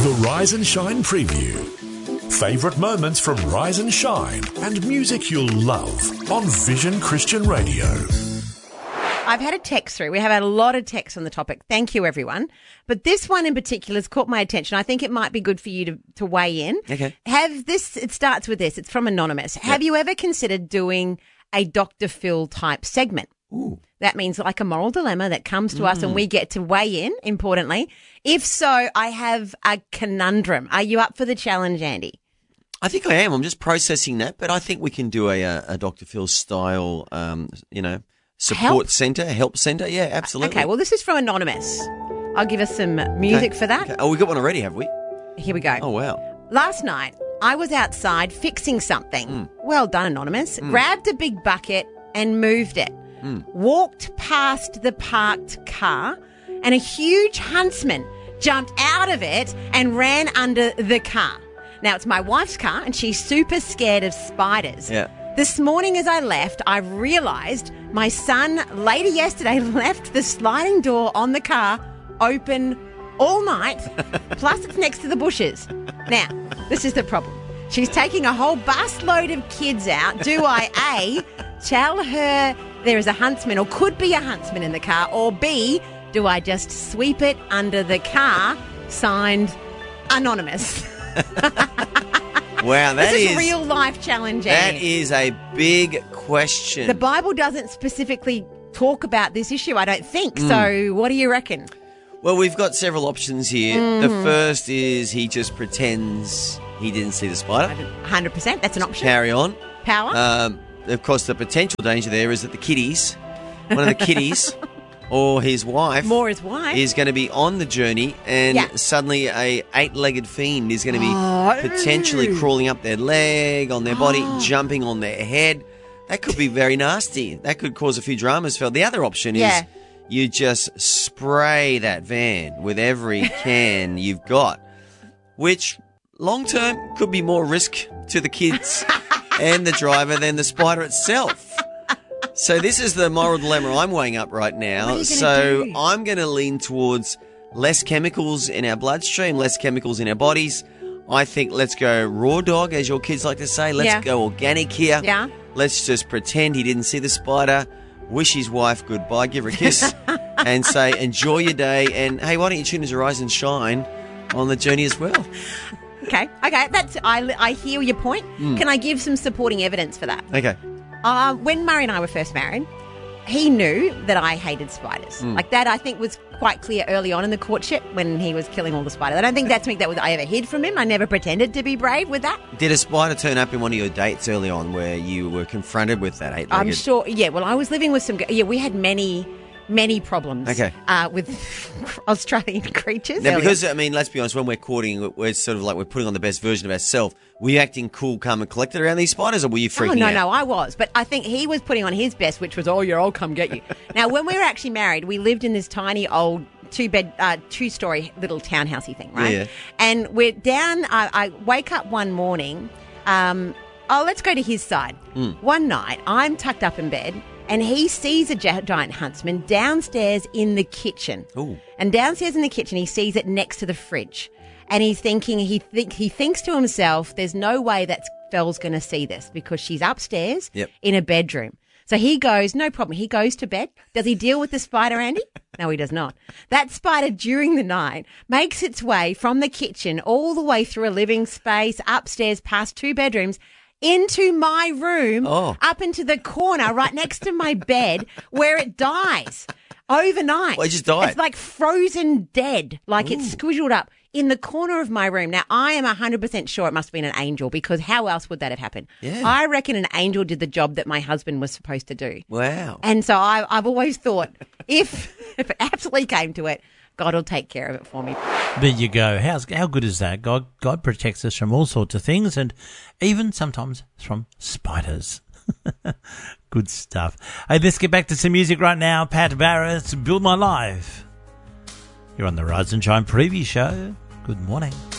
The Rise and Shine Preview. Favourite moments from Rise and Shine and music you'll love on Vision Christian Radio. I've had a text through. We have had a lot of texts on the topic. Thank you, everyone. But this one in particular has caught my attention. I think it might be good for you to weigh in. Okay. It starts with this. It's from Anonymous. Have you ever considered doing a Dr. Phil type segment? Ooh. That means like a moral dilemma that comes to us and we get to weigh in, importantly. If so, I have a conundrum. Are you up for the challenge, Andy? I think I am. I'm just processing that, but I think we can do a Dr. Phil style, support centre, help centre. Yeah, absolutely. Okay, well, this is from Anonymous. I'll give us some music for that. Okay. Oh, we got one already, have we? Here we go. Oh, wow. Last night, I was outside fixing something. Well done, Anonymous. Grabbed a big bucket and moved it. Walked past the parked car and a huge huntsman jumped out of it and ran under the car. Now, it's my wife's car and she's super scared of spiders. Yeah. This morning as I left, I realised my son, later yesterday, left the sliding door on the car open all night, plus it's next to the bushes. Now, this is the problem. She's taking a whole busload of kids out. Do I, A, tell her there is a huntsman or could be a huntsman in the car, or B, do I just sweep it under the car, signed Anonymous? Wow, this is real life challenge. That is a big question. The Bible doesn't specifically talk about this issue, I don't think. So what do you reckon? Well, we've got several options here. The first is he just pretends he didn't see the spider. 100%. That's an option. Carry on. Power. Of course, the potential danger there is that the kiddies, one of the kiddies or his wife, is going to be on the journey and suddenly a 8-legged fiend is going to be potentially crawling up their leg, on their body, jumping on their head. That could be very nasty. That could cause a few dramas. The other option is you just spray that van with every can you've got, which long-term could be more risk to the kids and the driver than the spider itself. So this is the moral dilemma I'm weighing up right now. So I'm going to lean towards less chemicals in our bloodstream, less chemicals in our bodies. I think let's go raw dog, as your kids like to say. Let's go organic here. Yeah. Let's just pretend he didn't see the spider, wish his wife goodbye, give her a kiss, and say, enjoy your day. And, hey, why don't you tune into Rise and Shine on the journey as well? Okay. I hear your point. Can I give some supporting evidence for that? Okay. When Murray and I were first married, he knew that I hated spiders. Like that, I think, was quite clear early on in the courtship when he was killing all the spiders. I don't think that's something that I ever hid from him. I never pretended to be brave with that. Did a spider turn up in one of your dates early on where you were confronted with that 8-legged? I'm sure. Yeah. Well, I was living with some. Yeah, we had many problems. Okay. With Australian creatures. Now, because let's be honest, when we're courting, we're sort of like we're putting on the best version of ourselves. Were you acting cool, calm, and collected around these spiders, or were you freaking out? No, I was. But I think he was putting on his best, which was, I'll come get you. Now, when we were actually married, we lived in this tiny old two-story little townhousey thing, right? Yeah. And we're down. I wake up one morning. Let's go to his side. One night, I'm tucked up in bed. And he sees a giant huntsman downstairs in the kitchen. Ooh. And downstairs in the kitchen, he sees it next to the fridge. And he's thinking, he thinks to himself, there's no way that Fel's going to see this because she's upstairs in a bedroom. So he goes, no problem. He goes to bed. Does he deal with the spider, Andy? No, he does not. That spider during the night makes its way from the kitchen all the way through a living space, upstairs past 2 bedrooms, into my room, up into the corner right next to my bed where it dies overnight. Well, it just died. It's like frozen dead, like it's squished up in the corner of my room. Now, I am 100% sure it must have been an angel because how else would that have happened? Yeah. I reckon an angel did the job that my husband was supposed to do. Wow. And so I've always thought if it absolutely came to it, God will take care of it for me. There you go. How good is that? God protects us from all sorts of things and even sometimes from spiders. Good stuff. Hey, let's get back to some music right now. Pat Barrett's Build My Life. You're on the Rise and Shine Preview Show. Good morning.